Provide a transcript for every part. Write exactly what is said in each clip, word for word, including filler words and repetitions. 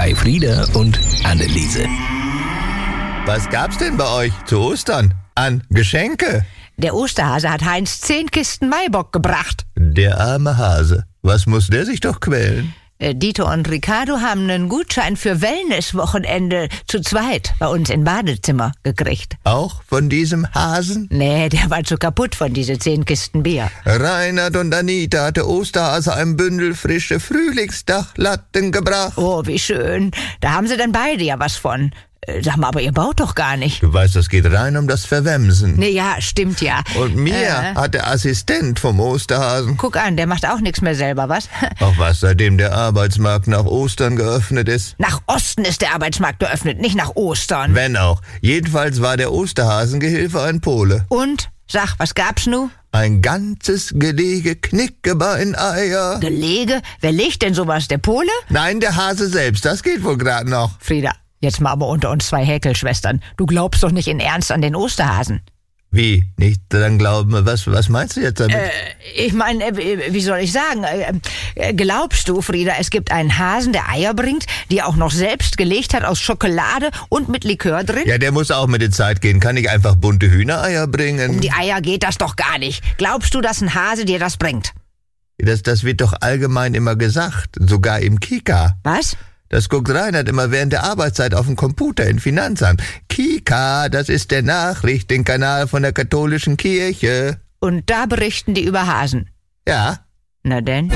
bei Frieda und Anneliese. Was gab's denn bei euch zu Ostern an Geschenke? Der Osterhase hat Heinz zehn Kisten Maibock gebracht. Der arme Hase. Was muss der sich doch quälen? Äh, Dieter und Ricardo haben einen Gutschein für Wellness-Wochenende zu zweit bei uns im Badezimmer gekriegt. Auch von diesem Hasen? Nee, der war zu kaputt von diese zehn Kisten Bier. Reinhard und Anita hatte Osterhase ein Bündel frische Frühlingsdachlatten gebracht. Oh, wie schön. Da haben sie dann beide ja was von. Äh, Sag mal, aber ihr baut doch gar nicht. Du weißt, das geht rein um das Verwemsen. Nee, ja, stimmt ja. Und mir Äh. hat der Assistent vom Osterhasen. Guck an, der macht auch nichts mehr selber, was? Ach was, seitdem der Arbeitsmarkt nach Ostern geöffnet ist. Nach Osten ist der Arbeitsmarkt geöffnet, nicht nach Ostern. Wenn auch. Jedenfalls war der Osterhasengehilfe ein Pole. Und? Sag, was gab's nu? Ein ganzes Gelege Knickebeineier. Gelege? Wer legt denn sowas, der Pole? Nein, der Hase selbst, das geht wohl gerade noch. Frieda, jetzt mal aber unter uns zwei Häkelschwestern. Du glaubst doch nicht in Ernst an den Osterhasen. Wie? Nicht dran glauben? Was, was meinst du jetzt damit? Äh, ich meine, äh, wie soll ich sagen? Äh, äh, glaubst du, Frieda, es gibt einen Hasen, der Eier bringt, die er auch noch selbst gelegt hat aus Schokolade und mit Likör drin? Ja, der muss auch mit der Zeit gehen. Kann ich einfach bunte Hühnereier bringen? Um die Eier geht das doch gar nicht. Glaubst du, dass ein Hase dir das bringt? Das, das wird doch allgemein immer gesagt. Sogar im Kika. Was? Das guckt Reinhard immer während der Arbeitszeit auf dem Computer in Finanzamt. Kika, das ist der Nachrichtenkanal von der katholischen Kirche. Und da berichten die über Hasen. Ja. Na denn?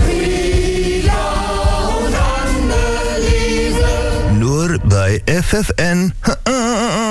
Nur bei F F N.